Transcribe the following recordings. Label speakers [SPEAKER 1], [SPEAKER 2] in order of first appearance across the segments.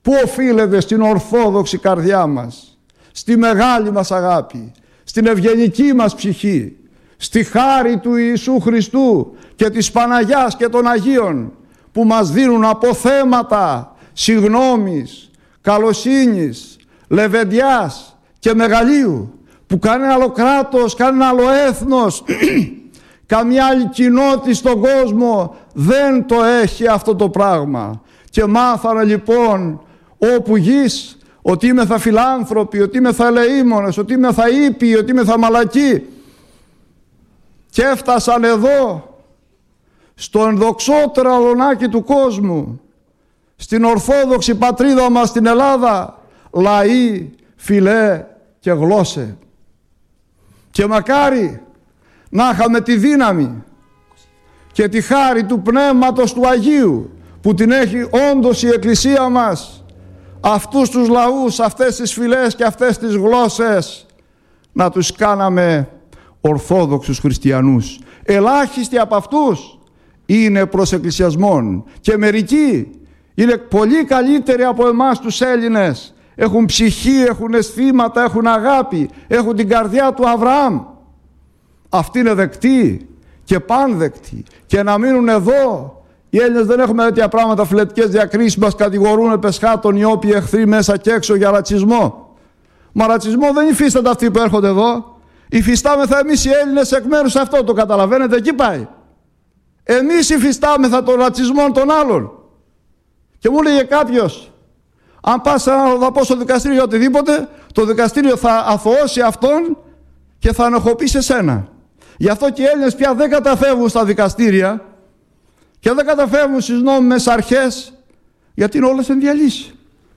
[SPEAKER 1] Πού οφείλεται? στην ορθόδοξη καρδιά μας, στη μεγάλη μας αγάπη, στην ευγενική μας ψυχή, στη χάρη του Ιησού Χριστού και της Παναγιάς και των Αγίων, που μας δίνουν αποθέματα συγνώμης, καλοσύνης, λεβεντιάς και μεγαλείου, που κανένα άλλο κράτος, κανένα άλλο έθνος, καμιά άλλη κοινότητα στον κόσμο δεν το έχει αυτό το πράγμα. Και μάθανε λοιπόν όπου γης ότι είμαι θα φιλάνθρωποι, ότι είμαι θα ελεήμονες, ότι είμαι θα ήπιοι, ότι είμαι θα μαλακοί, και έφτασαν εδώ στο ενδοξότερο αλωνάκι του κόσμου, στην ορθόδοξη πατρίδα μας στην Ελλάδα, λαοί, φυλέ και γλώσσε. Και μακάρι να είχαμε τη δύναμη και τη χάρη του Πνεύματος του Αγίου, που την έχει όντως η Εκκλησία μας, αυτούς τους λαούς, αυτές τις φυλές και αυτές τις γλώσσες να τους κάναμε ορθόδοξους χριστιανούς. Ελάχιστοι από αυτούς είναι προς εκκλησιασμόν, και μερικοί είναι πολύ καλύτεροι από εμάς τους Έλληνες. Έχουν ψυχή, έχουν αισθήματα, έχουν αγάπη, έχουν την καρδιά του Αβραάμ. Αυτοί είναι δεκτοί και πάνδεκτοι, και να μείνουν εδώ. Οι Έλληνες δεν έχουμε τέτοια πράγματα, φιλετικές διακρίσεις, μας κατηγορούν πεσχάτων οι όποιοι εχθροί μέσα και έξω για ρατσισμό. Μα ρατσισμό δεν υφίστανται αυτοί που έρχονται εδώ. Υφιστάμεθα εμείς οι Έλληνες εκ μέρους αυτό, το καταλαβαίνετε? Εκεί πάει. Εμείς υφιστάμεθα τον ρατσισμό των άλλων. Και μου έλεγε κάποιος, αν πας να πω στο δικαστήριο για οτιδήποτε, το δικαστήριο θα αθωώσει αυτόν και θα ενοχοποιήσει εσένα. Γι' αυτό και οι Έλληνες πια δεν καταφεύγουν στα δικαστήρια και δεν καταφεύγουν στις νόμιμες αρχές, γιατί είναι όλες εν διαλύση.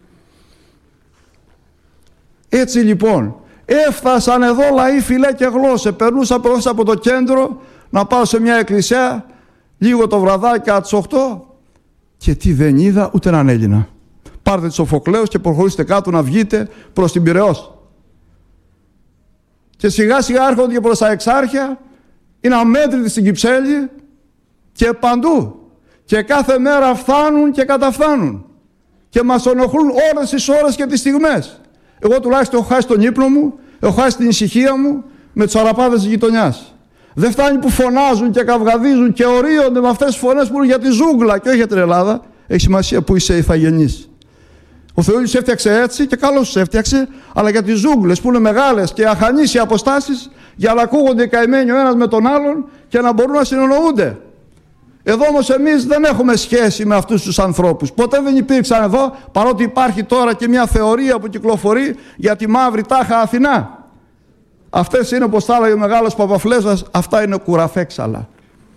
[SPEAKER 1] Έτσι λοιπόν έφτασαν εδώ λαοί, φυλέ και γλώσσε. Περνούσα προς από το κέντρο να πάω σε μια εκκλησία λίγο το βραδάκι κατά τις 8, και τι δεν είδα? Ούτε έναν Έλληνα. Πάρτε τους Σοφοκλέους και προχωρήστε κάτω να βγείτε προς την Πειραιώς. Και σιγά σιγά έρχονται και προς τα Εξάρχεια, είναι αμέτρητοι στην Κυψέλη και παντού. Και κάθε μέρα φτάνουν και καταφθάνουν. Και μας ενοχλούν ώρες τις ώρες και τις στιγμές. Εγώ τουλάχιστον έχω χάσει τον ύπνο μου, έχω χάσει την ησυχία μου με τους αραπάδες της γειτονιάς. Δεν φτάνει που φωνάζουν και καυγαδίζουν και ορίονται με αυτές τις φωνές που είναι για τη ζούγκλα και όχι για την Ελλάδα. Έχει σημασία που είσαι ηθαγενής. Ο Θεός τους έφτιαξε έτσι και καλώς τους έφτιαξε, αλλά για τις ζούγκλες που είναι μεγάλες και αχανείς οι αποστάσεις, για να ακούγονται οι καημένοι ο ένας με τον άλλον και να μπορούν να συνεννοούνται. Εδώ όμως εμείς δεν έχουμε σχέση με αυτούς τους ανθρώπους. Ποτέ δεν υπήρξαν εδώ, παρότι υπάρχει τώρα και μια θεωρία που κυκλοφορεί για τη μαύρη τάχα Αθηνά. Αυτές είναι, όπως τα έλεγε ο μεγάλος Παπαφλέζας, αυτά είναι κουραφέξαλα.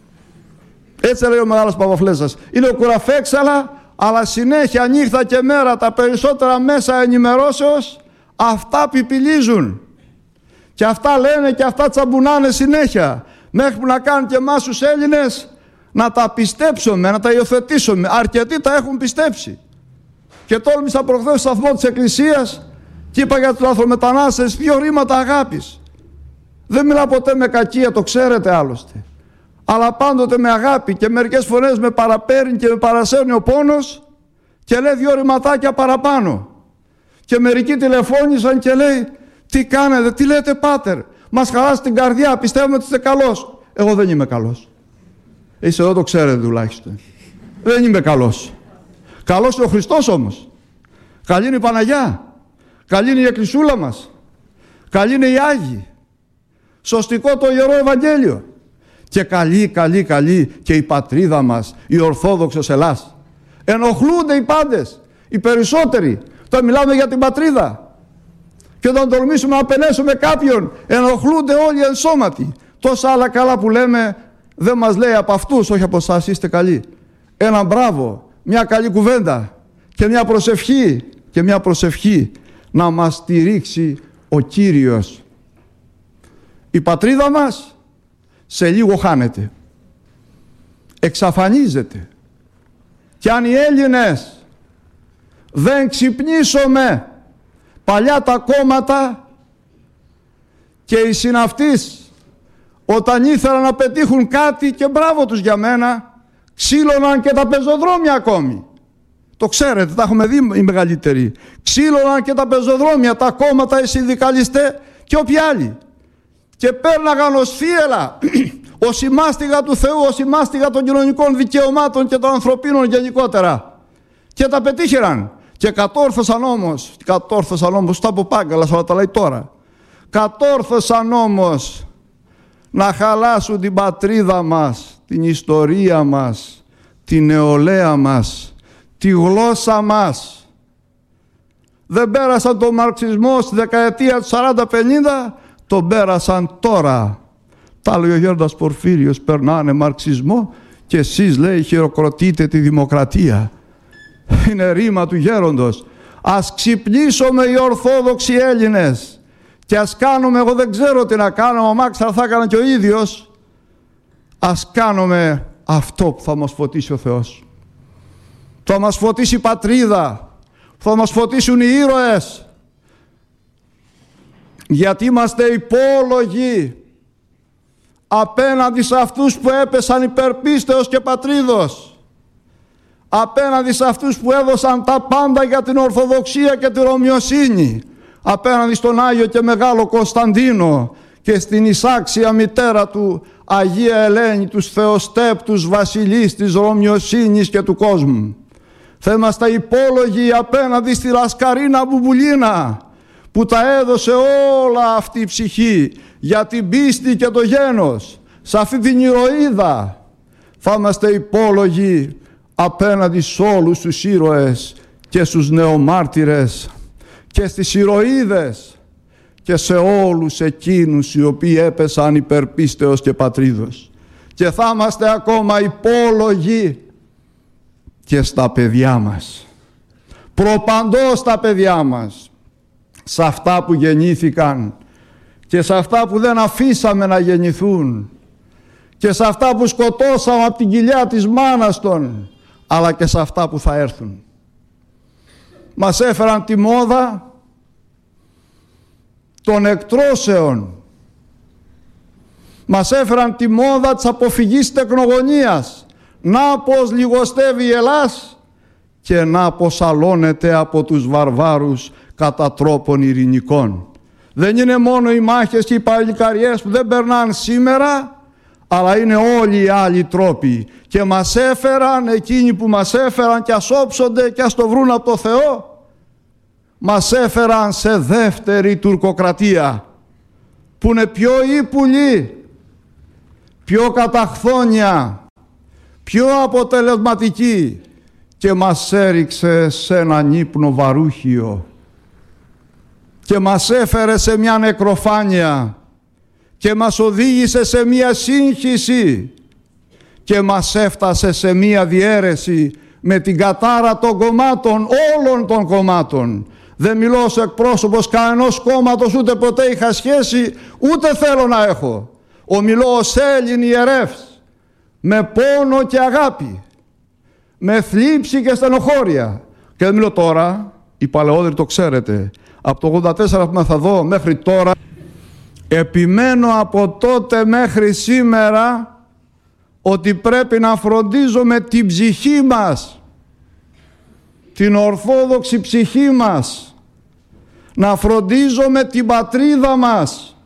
[SPEAKER 1] Έτσι λέει ο μεγάλος Παπαφλέζας. Είναι κουραφέξαλα, αλλά συνέχεια νύχτα και μέρα τα περισσότερα μέσα ενημερώσεως αυτά πιπιλίζουν. Και αυτά λένε και αυτά τσαμπουνάνε συνέχεια. Μέχρι που να κάνουν και εμάς τους Έλληνες να τα πιστέψουμε, να τα υιοθετήσουμε. Αρκετοί τα έχουν πιστέψει. Και τόλμησα προχθές στο σταθμό της Εκκλησίας και είπα για τους λαθρομετανάστες 2 ρήματα αγάπης. Δεν μιλάω ποτέ με κακία, το ξέρετε άλλωστε. Αλλά πάντοτε με αγάπη, και μερικές φορές με παραπέρνει και με παρασέρνει ο πόνος και λέει 2 ρηματάκια παραπάνω. Και μερικοί τηλεφώνησαν και λέει, τι κάνετε, τι λέτε πάτερ, μας χαράσει την καρδιά, πιστεύουμε ότι είστε καλός. Εγώ δεν είμαι καλός. Εσείς εδώ το ξέρετε τουλάχιστον. Δεν είμαι καλός. Καλός είναι ο Χριστός όμως. Καλή είναι η Παναγιά. Καλή είναι η Εκκλησούλα μας. Καλή είναι οι Άγιοι. Σωστικό το Ιερό Ευαγγέλιο. Και καλή και η πατρίδα μας, η Ορθόδοξος Ελλάς. Ενοχλούνται οι πάντες, οι περισσότεροι, όταν μιλάμε για την πατρίδα. Και όταν τολμήσουμε να απενέσουμε κάποιον, ενοχλούνται όλοι οι ενσώματοι. Τόσα άλλα καλά που λέμε δεν μας λέει από αυτούς, όχι από εσάς, είστε καλοί. Ένα μπράβο, μια καλή κουβέντα και μια προσευχή να μας στηρίξει ο Κύριος. Η πατρίδα μας σε λίγο χάνεται, εξαφανίζεται, και αν οι Έλληνες δεν ξυπνήσουμε, παλιά τα κόμματα και οι συναυτείς όταν ήθελαν να πετύχουν κάτι, και μπράβο τους για μένα, ξύλωναν και τα πεζοδρόμια ακόμη. Το ξέρετε, τα έχουμε δει οι μεγαλύτεροι. Ξύλωναν και τα πεζοδρόμια, τα κόμματα, οι συνδικαλιστές και όποιοι άλλοι. Και πέρναγαν ως θύελα, ως η μάστιγα του Θεού, ως η μάστιγα των κοινωνικών δικαιωμάτων και των ανθρωπίνων γενικότερα. Και τα πετύχεραν. Και κατόρθωσαν όμως, τα από Πάγκαλας, αλλά τα λέει τώρα. Κατόρθωσαν όμως να χαλάσουν την πατρίδα μας, την ιστορία μας, την νεολαία μας, τη γλώσσα μας. Δεν πέρασαν τον μαρξισμό στη δεκαετία του 40-50, τον πέρασαν τώρα. Τα λέει ο Γέροντας Πορφύριος, περνάνε μαρξισμό και εσείς, λέει, χειροκροτείτε τη δημοκρατία. Είναι ρήμα του γέροντος. Ας ξυπνήσουμε οι Ορθόδοξοι Έλληνες και ας κάνουμε, εγώ δεν ξέρω τι να κάνω, ο Μάξαρ θα έκανα και ο ίδιος, ας κάνουμε αυτό που θα μας φωτίσει ο Θεός. Θα μας φωτίσει η πατρίδα, θα μας φωτίσουν οι ήρωες, γιατί είμαστε υπόλογοι απέναντι σε αυτούς που έπεσαν υπερπίστεως και πατρίδος, απέναντι σε αυτούς που έδωσαν τα πάντα για την Ορθοδοξία και την Ρωμιοσύνη, απέναντι στον Άγιο και Μεγάλο Κωνσταντίνο και στην εισάξια μητέρα του Αγία Ελένη, τους θεοστέπτους βασιλείς της Ρωμιοσύνης και του κόσμου. Θα είμαστε υπόλογοι απέναντι στη Λασκαρίνα Μπουμπουλίνα, που τα έδωσε όλα αυτή η ψυχή για την πίστη και το γένος, σε αυτή την ηρωίδα. Θα είμαστε υπόλογοι απέναντι σε όλους τους ήρωες και στους νεομάρτυρες και στις ηρωίδες και σε όλους εκείνους οι οποίοι έπεσαν υπερπίστεως και πατρίδος. Και θα είμαστε ακόμα υπόλογοι και στα παιδιά μας, προπαντός στα παιδιά μας, σε αυτά που γεννήθηκαν και σε αυτά που δεν αφήσαμε να γεννηθούν και σε αυτά που σκοτώσαμε από την κοιλιά της μάνας των, αλλά και σε αυτά που θα έρθουν. Μας έφεραν τη μόδα των εκτρώσεων, μας έφεραν τη μόδα της αποφυγής τεκνογωνίας. Να πως λιγοστεύει η Ελλάς και να πως αλώνεται από τους βαρβάρους κατά τρόπον ειρηνικών. Δεν είναι μόνο οι μάχες και οι παλικαριές που δεν περνάνε σήμερα, αλλά είναι όλοι οι άλλοι τρόποι. Και μας έφεραν εκείνοι που μας έφεραν, και ας όψονται και ας το βρουν από το Θεό, μας έφεραν σε δεύτερη τουρκοκρατία που είναι πιο ύπουλη, πιο καταχθόνια, πιο αποτελεσματική, και μας έριξε σε έναν ύπνο βαρούχιο και μας έφερε σε μια νεκροφάνεια και μας οδήγησε σε μια σύγχυση και μας έφτασε σε μια διαίρεση με την κατάρα των κομμάτων, όλων των κομμάτων. Δεν μιλώ ως εκπρόσωπος κανενός κόμματος, ούτε ποτέ είχα σχέση, ούτε θέλω να έχω. Ομιλώ ως Έλλην ιερεύς, με πόνο και αγάπη, με θλίψη και στενοχώρια. Και δεν μιλώ τώρα, οι παλαιότεροι το ξέρετε, από το 84 που θα δω μέχρι τώρα, επιμένω από τότε μέχρι σήμερα ότι πρέπει να φροντίζουμε την ψυχή μας, την ορθόδοξη ψυχή μας, να φροντίζουμε την πατρίδα μας,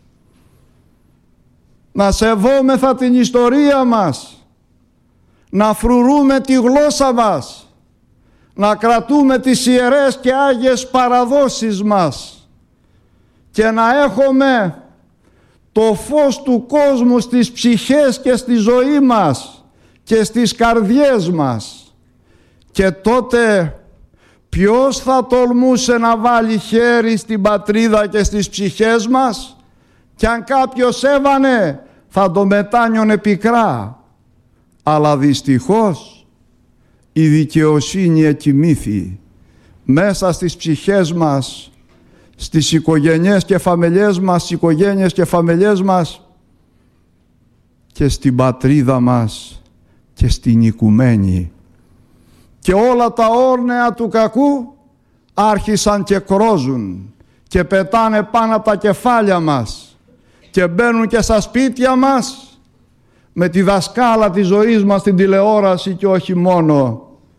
[SPEAKER 1] να σεβόμεθα την ιστορία μας, να φρουρούμε τη γλώσσα μας, να κρατούμε τις ιερές και άγιες παραδόσεις μας και να έχουμε το φως του κόσμου στις ψυχές και στη ζωή μας και στις καρδιές μας. Και τότε ποιος θα τολμούσε να βάλει χέρι στην πατρίδα και στις ψυχές μας, και αν κάποιος έβανε θα το μετάνιωνε πικρά. Αλλά δυστυχώς η δικαιοσύνη εκοιμήθη μέσα στις ψυχές μας, στις οικογένειες και φαμελιές μας, και στην πατρίδα μας και στην οικουμένη. Και όλα τα όρνεα του κακού άρχισαν και κρόζουν και πετάνε πάνω από τα κεφάλια μας και μπαίνουν και στα σπίτια μας με τη δασκάλα της ζωής μας στην τηλεόραση, και όχι μόνο,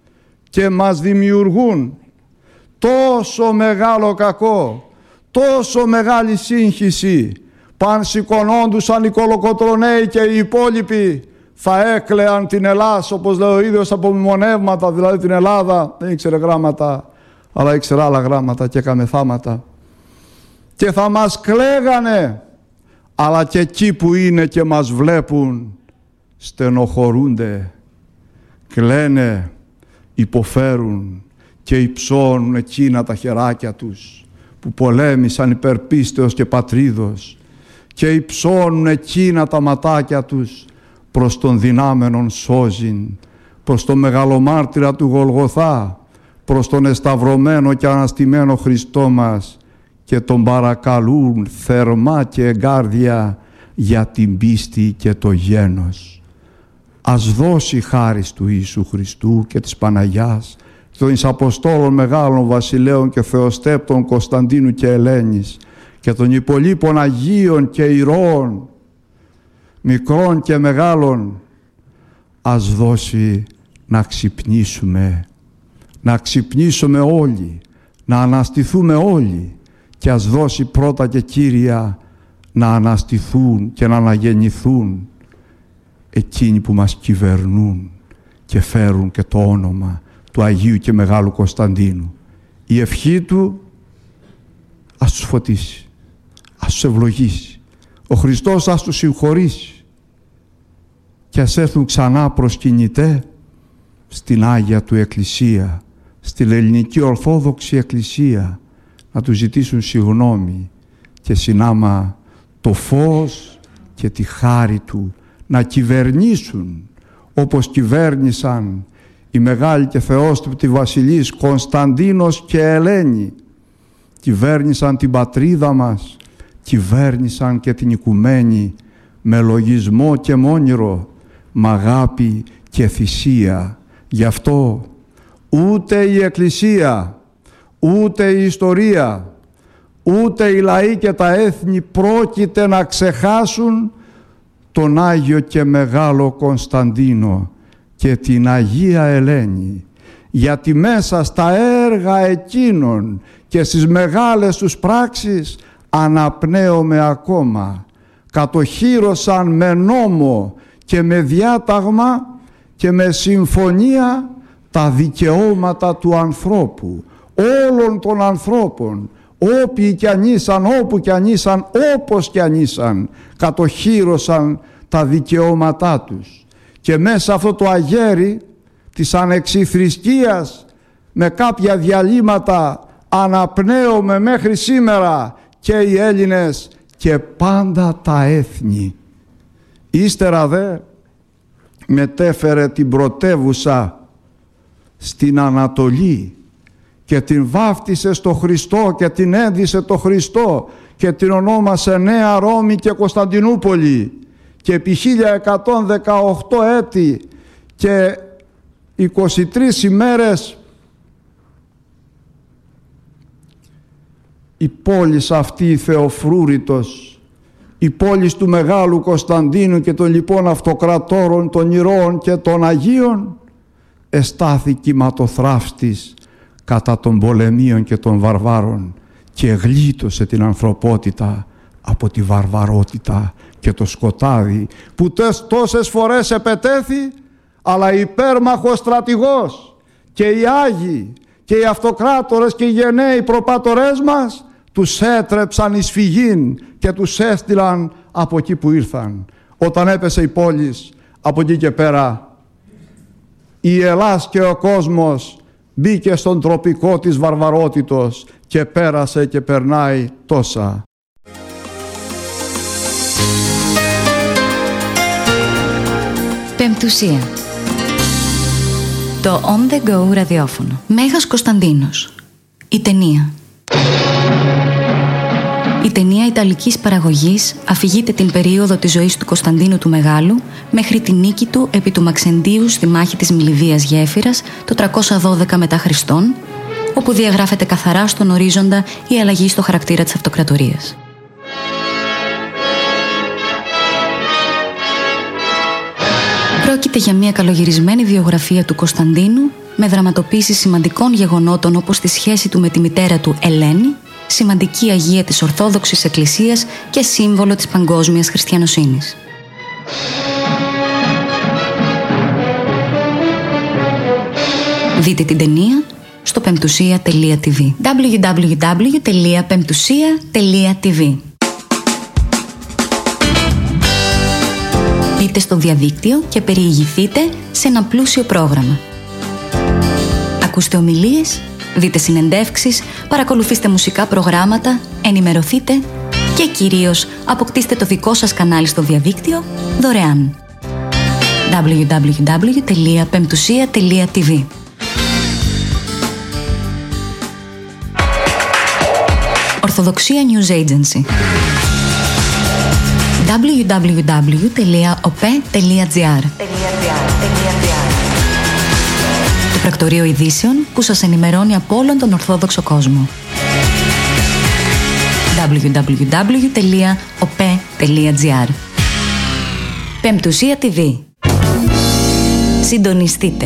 [SPEAKER 1] και μας δημιουργούν τόσο μεγάλο κακό, τόσο μεγάλη σύγχυση, παν σηκωνόντουσαν οι Κολοκοτρωναίοι και οι υπόλοιποι θα έκλαιαν την Ελλάς, όπως λέει ο ίδιος, από μνημονεύματα, δηλαδή την Ελλάδα. Δεν ήξερε γράμματα, αλλά ήξερε άλλα γράμματα και έκαμε θάματα. Και θα μας κλαίγανε, αλλά και εκεί που είναι και μας βλέπουν, στενοχωρούνται, κλαίνε, υποφέρουν και υψώνουν εκείνα τα χεράκια τους που πολέμησαν υπέρ πίστεως και πατρίδος, και υψώνουν εκείνα τα ματάκια τους προς τον δυνάμενον σώζην, προς τον μεγαλομάρτυρα του Γολγοθά, προς τον εσταυρωμένο και αναστημένο Χριστό μας, και τον παρακαλούν θερμά και εγκάρδια για την πίστη και το γένος. Ας δώσει χάρις του Ιησού Χριστού και της Παναγιάς, των εις Αποστόλων Μεγάλων Βασιλέων και Θεοστέπτων Κωνσταντίνου και Ελένης, και των υπολείπων Αγίων και Ηρώων, μικρών και μεγάλων, ας δώσει να ξυπνήσουμε όλοι, να αναστηθούμε όλοι, και ας δώσει πρώτα και κύρια να αναστηθούν και να αναγεννηθούν εκείνοι που μας κυβερνούν και φέρουν και το όνομα του Αγίου και Μεγάλου Κωνσταντίνου. Η ευχή του ας τους φωτίσει, ας τους ευλογήσει, ο Χριστός ας τους συγχωρήσει, και ας έρθουν ξανά προσκυνητέ στην Άγια του Εκκλησία, στην Ελληνική Ορθόδοξη Εκκλησία, να του ζητήσουν συγγνώμη και συνάμα το φως και τη χάρη του να κυβερνήσουν όπως κυβέρνησαν οι μεγάλοι και θεόστυπτοι βασιλείς Κωνσταντίνος και Ελένη. Κυβέρνησαν την πατρίδα μας, κυβέρνησαν και την οικουμένη με λογισμό και μόνηρο, με αγάπη και θυσία. Γι' αυτό ούτε η Εκκλησία, ούτε η ιστορία, ούτε οι λαοί και τα έθνη πρόκειται να ξεχάσουν τον Άγιο και Μεγάλο Κωνσταντίνο και την Αγία Ελένη, γιατί μέσα στα έργα εκείνων και στις μεγάλες τους πράξεις αναπνέομαι ακόμα. Κατοχύρωσαν με νόμο και με διάταγμα και με συμφωνία τα δικαιώματα του ανθρώπου, όλων των ανθρώπων, όποιοι κι αν ήσαν, όπου κι αν ήσαν, όπως κι αν ήσαν, κατοχύρωσαν τα δικαιώματά τους. Και μέσα αυτό το αγέρι της ανεξιθρησκείας, με κάποια διαλύματα, αναπνέουμε μέχρι σήμερα και οι Έλληνες και πάντα τα έθνη. Ύστερα δε μετέφερε την πρωτεύουσα στην Ανατολή και την βάφτισε στο Χριστό και την ένδυσε το Χριστό και την ονόμασε Νέα Ρώμη και Κωνσταντινούπολη, και επί 1118 έτη και 23 ημέρες η πόλη αυτή η Θεοφρούρητος, η πόλη του Μεγάλου Κωνσταντίνου και των λοιπών αυτοκρατόρων, των ηρώων και των Αγίων, εστάθη κυματοθράφστης κατά των πολεμίων και των βαρβάρων και γλίτωσε την ανθρωπότητα από τη βαρβαρότητα και το σκοτάδι που τόσες φορές επετέθη, αλλά υπέρμαχος στρατηγός και οι Άγιοι και οι αυτοκράτορες και οι γενναίοι προπάτορές μας τους έτρεψαν εις φυγήν και τους έστειλαν από εκεί που ήρθαν. Όταν έπεσε η πόλη, από εκεί και πέρα η Ελλάς και ο κόσμος μπήκε στον τροπικό της βαρβαρότητος και πέρασε και περνάει τόσα.
[SPEAKER 2] Πεμπτουσία. Το On The Go ραδιόφωνο. Μέγας Κωνσταντίνος. Η ταινία. Η ταινία ιταλικής παραγωγής αφηγείται την περίοδο της ζωής του Κωνσταντίνου του Μεγάλου μέχρι τη νίκη του επί του Μαξεντίου στη μάχη της Μιληδίας Γέφυρας το 312 μετά Χριστόν, όπου διαγράφεται καθαρά στον ορίζοντα η αλλαγή στο χαρακτήρα της αυτοκρατορίας. Πρόκειται για μια καλογυρισμένη βιογραφία του Κωνσταντίνου με δραματοποίηση σημαντικών γεγονότων όπως τη σχέση του με τη μητέρα του Ελένη, σημαντική αγία της Ορθόδοξης Εκκλησίας και σύμβολο της παγκόσμιας χριστιανοσύνης. Δείτε την ταινία στο pemptusia.tv. www.pemptusia.tv. Μπείτε στο διαδίκτυο και περιηγηθείτε σε ένα πλούσιο πρόγραμμα. Ακούστε ομιλίες, δείτε συνεντεύξεις, παρακολουθήστε μουσικά προγράμματα, ενημερωθείτε και κυρίως αποκτήστε το δικό σας κανάλι στο διαδίκτυο δωρεάν. www.pemptusia.tv. Ορθοδοξία News Agency. www.op.gr. Το πρακτορείο ειδήσεων που σας ενημερώνει από όλον τον Ορθόδοξο κόσμο. www.op.gr. Πεμπτουσία TV. Συντονιστείτε.